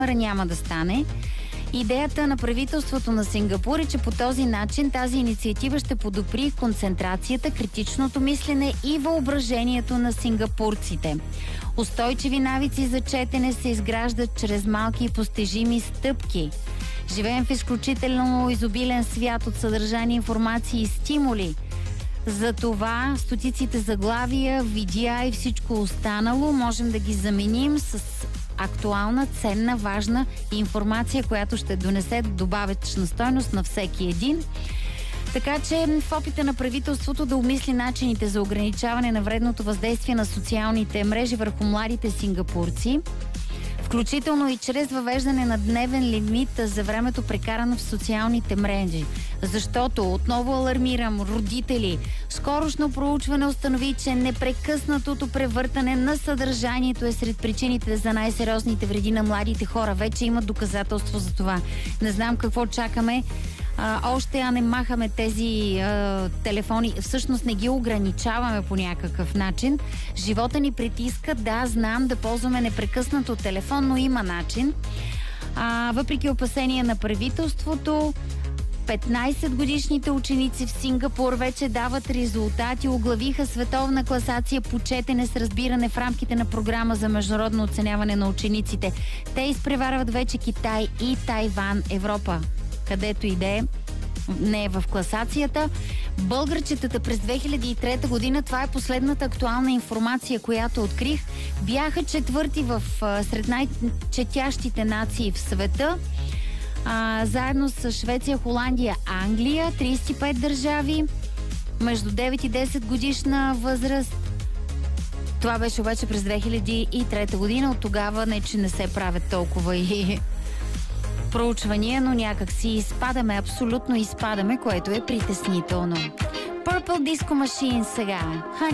няма да стане. Идеята на правителството на Сингапур е, че по този начин тази инициатива ще подобри концентрацията, критичното мислене и въображението на сингапурците. Устойчиви навици за четене се изграждат чрез малки и постижими стъпки. Живеем в изключително изобилен свят от съдържание, информации и стимули. Затова стотиците заглавия, видеа и всичко останало можем да ги заменим с актуална, ценна, важна информация, която ще донесе добавечна стойност на всеки един. Така че в опита на правителството да обмисли начините за ограничаване на вредното въздействие на социалните мрежи върху младите сингапурци, включително и чрез въвеждане на дневен лимит за времето прекарано в социалните мрежи. Защото, отново алармирам, родители, скорошно проучване установи, че непрекъснатото превъртане на съдържанието е сред причините за най-сериозните вреди на младите хора. Вече има доказателство за това. Не знам какво чакаме. Още не махаме тези телефони, всъщност не ги ограничаваме по някакъв начин. Живота ни притиска, да, знам, да ползваме непрекъснато телефон, но има начин. Въпреки опасения на правителството, 15-годишните ученици в Сингапур вече дават резултати, оглавиха световна класация по четене с разбиране в рамките на програма за международно оценяване на учениците. Те изпреварват вече Китай и Тайван, Европа, където и да е, не е в класацията. Българчетата през 2003 година, това е последната актуална информация, която открих, бяха четвърти сред най-четящите нации в света. Заедно с Швеция, Холандия, Англия, 35 държави, между 9 и 10 годишна възраст. Това беше обаче през 2003 година. От тогава не, че не се правят толкова и проучвания, но някак си изпадаме, абсолютно изпадаме, което е притеснително. Purple Disco Machine сега.